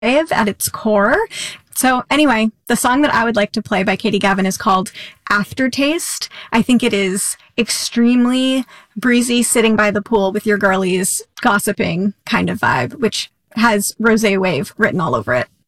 wave at its core. So anyway, the song that I would like to play by Katie Gavin is called Aftertaste. I think it is extremely breezy, sitting by the pool with your girlies, gossiping kind of vibe, which has Rosé Wave written all over it.